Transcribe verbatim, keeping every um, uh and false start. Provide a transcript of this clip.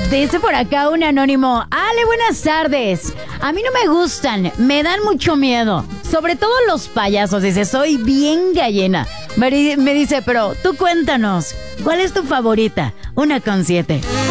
Dice por acá un anónimo: Ale, buenas tardes. A mí no me gustan, me dan mucho miedo. Sobre todo los payasos. Dice, soy bien gallina. Me, me dice, pero tú cuéntanos, ¿cuál es tu favorita? Una con siete.